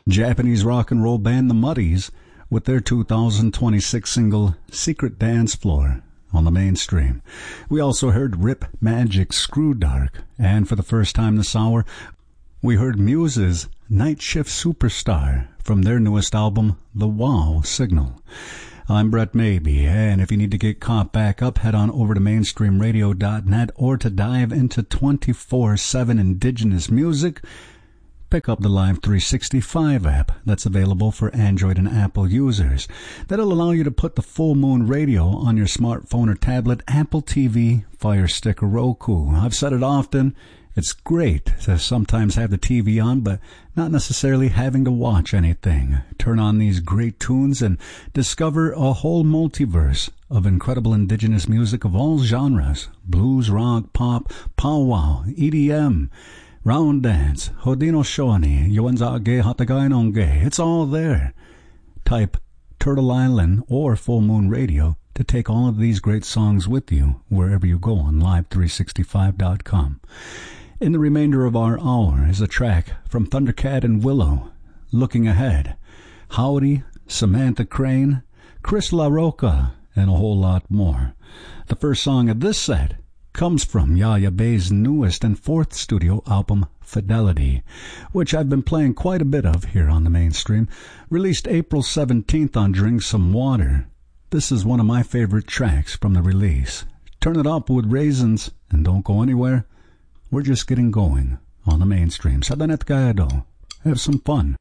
Japanese rock and roll band The Muddies with their 2026 single Secret Dance Floor on the Mainstream. We also heard Rip Magic's Screw Dark, and for the first time this hour, we heard Muse's Night Shift Superstar from their newest album, The Wow Signal. I'm Brett Maybe, and if you need to get caught back up, head on over to mainstreamradio.net, or to dive into 24/7 indigenous music, pick up the Live 365 app that's available for Android and Apple users. That'll allow you to put the Full Moon Radio on your smartphone or tablet, Apple TV, Fire Stick, or Roku. I've said it often, it's great to sometimes have the TV on, but not necessarily having to watch anything. Turn on these great tunes and discover a whole multiverse of incredible indigenous music of all genres: blues, rock, pop, powwow, EDM, round dance, Haudenosaunee, Yuanzage, Hatagainonge. It's all there. Type Turtle Island or Full Moon Radio to take all of these great songs with you wherever you go on live365.com. In the remainder of our hour is a track from Thundercat and Willow, Looking Ahead, Howdy, Samantha Crane, Chris LaRocca, and a whole lot more. The first song of this set comes from Yaya Bay's newest and fourth studio album, Fidelity, which I've been playing quite a bit of here on the Mainstream. Released April 17th on Drink Some Water. This is one of my favorite tracks from the release. Turn it up with raisins and don't go anywhere. We're just getting going on the Mainstream. Sa danet kaya do. Have some fun.